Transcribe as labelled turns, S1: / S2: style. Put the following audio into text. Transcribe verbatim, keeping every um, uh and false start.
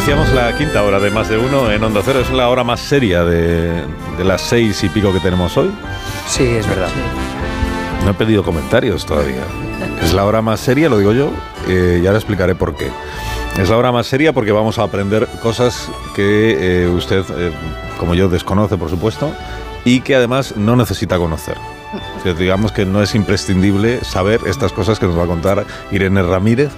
S1: Iniciamos la quinta hora de Más de Uno en Onda Cero. Es la hora más seria de, de las seis y pico que tenemos hoy.
S2: Sí, es verdad.
S1: No he pedido comentarios todavía. Es la hora más seria, lo digo yo, eh, y ahora explicaré por qué. Es la hora más seria porque vamos a aprender cosas que eh, usted, eh, como yo, desconoce, por supuesto, y que además no necesita conocer. O sea, digamos que no es imprescindible saber estas cosas que nos va a contar Irene Ramírez,